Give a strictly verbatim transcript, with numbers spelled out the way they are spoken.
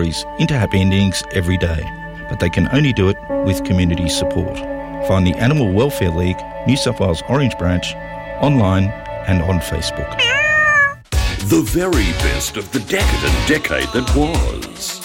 stories into happy endings every day, but they can only do it with community support. Find the Animal Welfare League, New South Wales Orange Branch, online and on Facebook. The very best of the decadent decade that was.